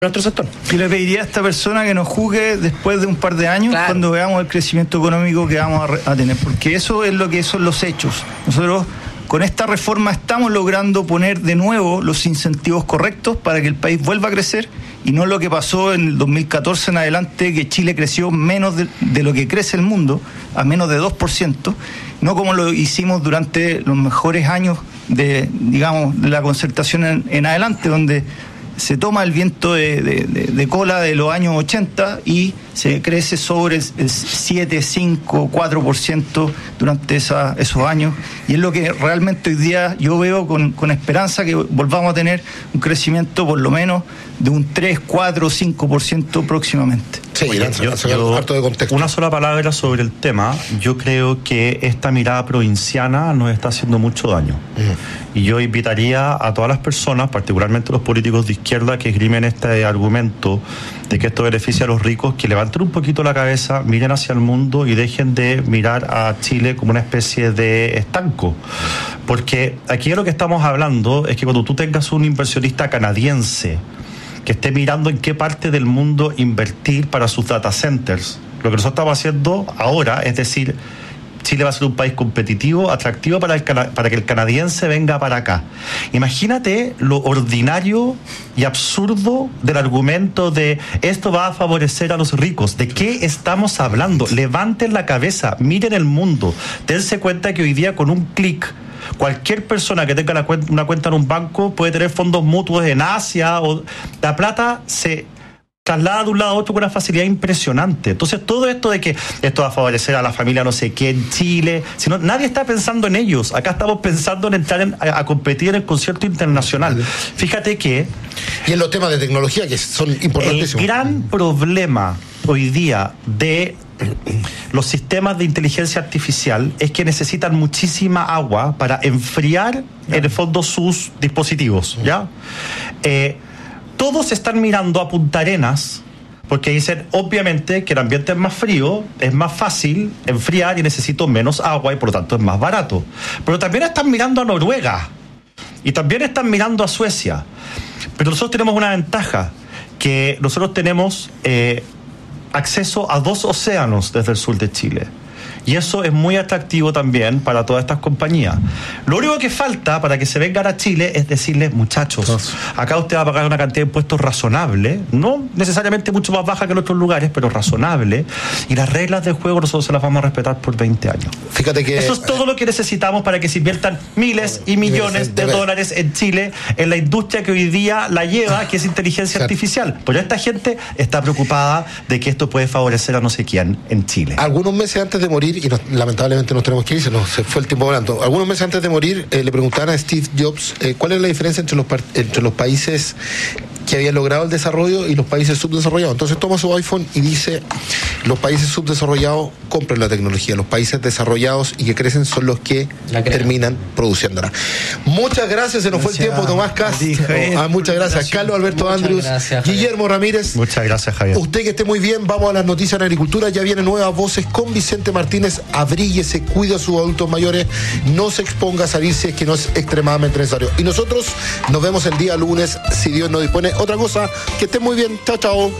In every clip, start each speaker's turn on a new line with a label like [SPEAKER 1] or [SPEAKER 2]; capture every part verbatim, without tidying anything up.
[SPEAKER 1] nuestro sector.
[SPEAKER 2] Y le pediría a esta persona que nos juzgue después de un par de años, claro, cuando veamos el crecimiento económico que vamos a, re- a tener, porque eso es lo que son los hechos. Nosotros con esta reforma estamos logrando poner de nuevo los incentivos correctos para que el país vuelva a crecer, y no lo que pasó en el dos mil catorce en adelante, que Chile creció menos de, de lo que crece el mundo, a menos de dos por ciento, no como lo hicimos durante los mejores años de, digamos, de la concertación en, en adelante, donde se toma el viento de, de, de, de cola de los años ochenta y se crece sobre el, el siete, cinco, cuatro por ciento durante esa, esos años, y es lo que realmente hoy día yo veo con, con esperanza, que volvamos a tener un crecimiento por lo menos de un tres, cuatro, cinco por ciento próximamente.
[SPEAKER 1] Sí,
[SPEAKER 3] Oye,
[SPEAKER 1] gracias,
[SPEAKER 3] yo,
[SPEAKER 1] gracias,
[SPEAKER 3] yo,
[SPEAKER 1] harto de contexto.
[SPEAKER 3] Una sola palabra sobre el tema. Yo creo que esta mirada provinciana nos está haciendo mucho daño. Uh-huh. Y yo invitaría a todas las personas, particularmente los políticos de izquierda, que esgrimen este argumento de que esto beneficia a los ricos, que levanten un poquito la cabeza, miren hacia el mundo y dejen de mirar a Chile como una especie de estanco. Porque aquí lo que estamos hablando es que cuando tú tengas un inversionista canadiense que esté mirando en qué parte del mundo invertir para sus data centers, lo que nosotros estamos haciendo ahora es decir, Chile va a ser un país competitivo, atractivo para el, para que el canadiense venga para acá. Imagínate lo ordinario y absurdo del argumento de esto va a favorecer a los ricos. ¿De qué estamos hablando? Levanten la cabeza, miren el mundo, dense cuenta que hoy día con un clic cualquier persona que tenga una cuenta en un banco puede tener fondos mutuos en Asia, o la plata se traslada de un lado a otro con una facilidad impresionante. Entonces todo esto de que esto va a favorecer a la familia no sé qué en Chile, sino nadie está pensando en ellos. Acá estamos pensando en entrar en, a, a competir en el concierto internacional. Fíjate que
[SPEAKER 1] y en los temas de tecnología que son importantísimos.
[SPEAKER 3] El gran problema hoy día de los sistemas de inteligencia artificial es que necesitan muchísima agua para enfriar en el fondo sus dispositivos, ¿ya? Eh, todos están mirando a Punta Arenas porque dicen, obviamente, que el ambiente es más frío, es más fácil enfriar y necesito menos agua y por lo tanto es más barato. Pero también están mirando a Noruega y también están mirando a Suecia. Pero nosotros tenemos una ventaja, que nosotros tenemos eh, acceso a dos océanos desde el sur de Chile. Y eso es muy atractivo también para todas estas compañías. Lo único que falta para que se vengan a Chile es decirles, muchachos, acá usted va a pagar una cantidad de impuestos razonable, no necesariamente mucho más baja que en otros lugares, pero razonable, y las reglas del juego nosotros se las vamos a respetar por veinte años.
[SPEAKER 1] Fíjate que
[SPEAKER 3] eso es todo lo que necesitamos para que se inviertan miles y millones de dólares en Chile, en la industria que hoy día la lleva, que es inteligencia claro. artificial. Pero esta gente está preocupada de que esto puede favorecer a no sé quién en Chile.
[SPEAKER 1] Algunos meses antes de morir, y nos, lamentablemente nos tenemos que ir, se nos se fue el tiempo volando. Algunos meses antes de morir eh, le preguntaban a Steve Jobs eh, cuál es la diferencia entre los, entre los países que habían logrado el desarrollo y los países subdesarrollados. Entonces toma su iPhone y dice, los países subdesarrollados compran la tecnología, los países desarrollados y que crecen son los que terminan produciéndola. Muchas gracias, se nos gracias, fue el tiempo, Tomás Cast. Ah, muchas gracias, Carlos Alberto muchas Andrews, gracias, Guillermo Ramírez.
[SPEAKER 3] Muchas gracias, Javier.
[SPEAKER 1] Usted que esté muy bien, vamos a las noticias en agricultura, ya vienen nuevas voces con Vicente Martínez. Abríguese, cuida a sus adultos mayores, no se exponga a salir si es que no es extremadamente necesario. Y nosotros nos vemos el día lunes, si Dios nos dispone. Otra cosa, que estén muy bien, chao, chao.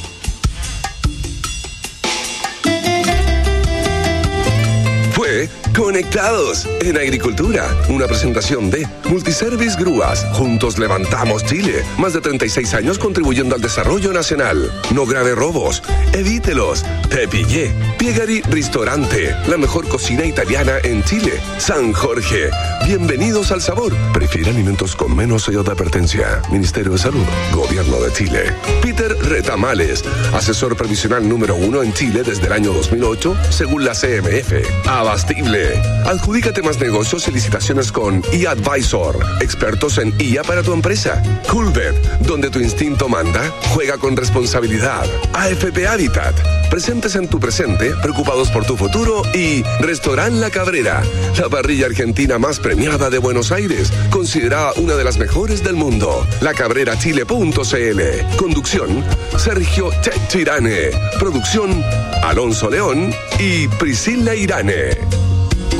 [SPEAKER 4] Fue Conectados en Agricultura, una presentación de Multiservice Grúas. Juntos levantamos Chile. Más de treinta y seis años contribuyendo al desarrollo nacional. No grave robos, evítelos. Te pillé. Piegari Ristorante, la mejor cocina italiana en Chile. San Jorge, bienvenidos al sabor. Prefiere alimentos con menos sello de advertencia. Ministerio de Salud, Gobierno de Chile. Peter Retamales, asesor previsional número uno en Chile desde el año dos mil ocho, según la C M F. Abastible. Adjudícate más negocios y licitaciones con eAdvisor, expertos en I A para tu empresa. Coolbet, donde tu instinto manda, juega con responsabilidad. A F P Habitat, presentes en tu presente, preocupados por tu futuro. Y Restaurant La Cabrera, la parrilla argentina más premiada de Buenos Aires, considerada una de las mejores del mundo. la cabrera chile punto c l. Conducción, Sergio Checho Irane. Producción, Alonso León y Priscila Irane.